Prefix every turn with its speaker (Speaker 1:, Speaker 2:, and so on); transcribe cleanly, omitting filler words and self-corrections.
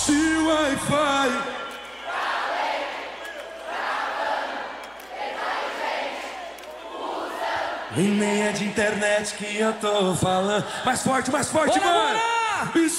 Speaker 1: Se o Wi-Fi e nem é de internet que eu tô falando. Mais forte, mano!
Speaker 2: Bora!
Speaker 1: Isso